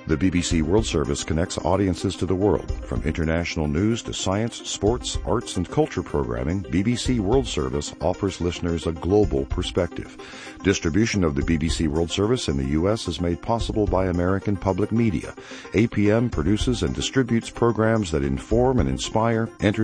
The BBC World Service connects audiences to the world. From international news to science, sports, arts, and culture programming, BBC World Service offers listeners a global perspective. Distribution of the BBC World Service in the U.S. is made possible by American Public Media. APM produces and distributes programs that inform and inspire,